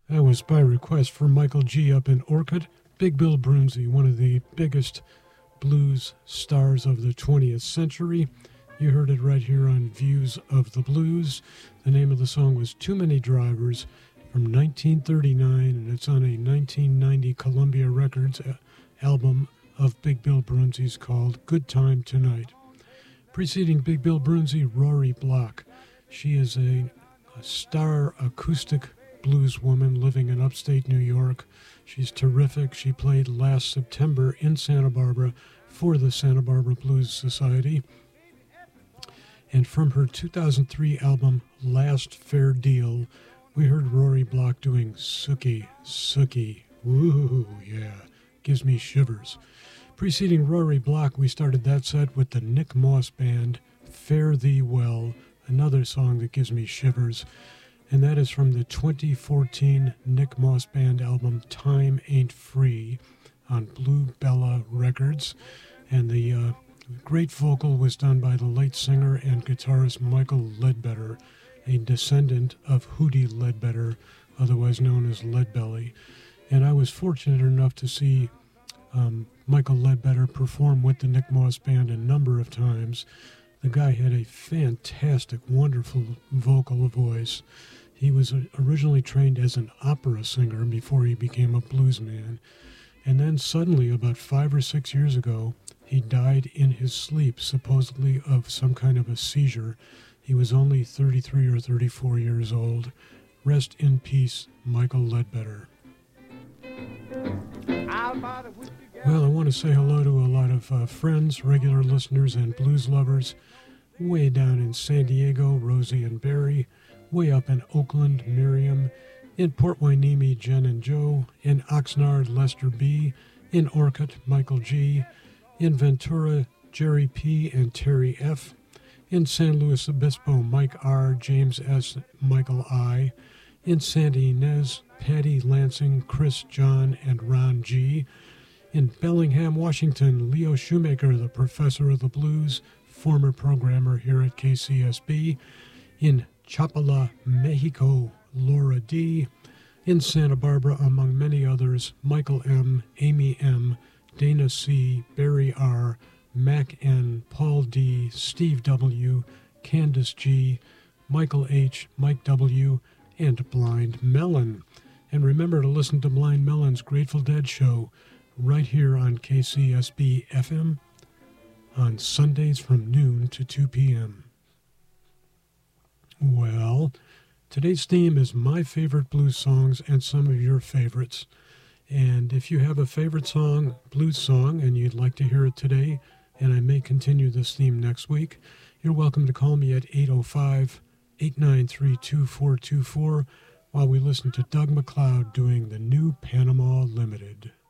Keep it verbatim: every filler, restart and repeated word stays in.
That was by request for Michael G. up in Orcutt. Big Bill Broonzy, one of the biggest blues stars of the twentieth century. You heard it right here on Views of the Blues. The name of the song was Too Many Drivers from nineteen thirty-nine, and it's on a nineteen ninety Columbia Records album of Big Bill Broonzy's called Good Time Tonight. Preceding Big Bill Broonzy, Rory Block. She is a, a star acoustic blues woman living in upstate New York. She's terrific. She played last September in Santa Barbara for the Santa Barbara Blues Society. And from her two thousand three album, Last Fair Deal, we heard Rory Block doing Sookie, Sookie. Woo, yeah, gives me shivers. Preceding Rory Block, we started that set with the Nick Moss Band, Fare Thee Well, another song that gives me shivers. And that is from the twenty fourteen Nick Moss Band album, Time Ain't Free, on Blue Bella Records. And the uh, great vocal was done by the late singer and guitarist Michael Ledbetter, a descendant of Hootie Ledbetter, otherwise known as Leadbelly. And I was fortunate enough to see um, Michael Ledbetter perform with the Nick Moss Band a number of times. The guy had a fantastic, wonderful vocal voice. He was originally trained as an opera singer before he became a blues man. And then suddenly, about five or six years ago, he died in his sleep, supposedly of some kind of a seizure. He was only thirty-three or thirty-four years old. Rest in peace, Michael Ledbetter. Well, I want to say hello to a lot of uh, friends, regular listeners, and blues lovers. Way down in San Diego, Rosie and Barry. Way up in Oakland, Miriam. In Port Hueneme, Jen and Joe. In Oxnard, Lester B. In Orcutt, Michael G. In Ventura, Jerry P. and Terry F. In San Luis Obispo, Mike R., James S., Michael I. In Santa Ynez, Patty Lansing, Chris John, and Ron G. In Bellingham, Washington, Leo Shoemaker, the professor of the blues, former programmer here at K C S B. In Chapala, Mexico, Laura D. In Santa Barbara, among many others, Michael M., Amy M., Dana C., Barry R., Mac N., Paul D., Steve W., Candace G., Michael H., Mike W., and Blind Melon. And remember to listen to Blind Melon's Grateful Dead show right here on K C S B F M on Sundays from noon to two p.m. Well, today's theme is my favorite blues songs and some of your favorites. And if you have a favorite song, blues song, and you'd like to hear it today, and I may continue this theme next week, you're welcome to call me at eight oh five, eight nine three, two four two four while we listen to Doug MacLeod doing the New Panama Limited.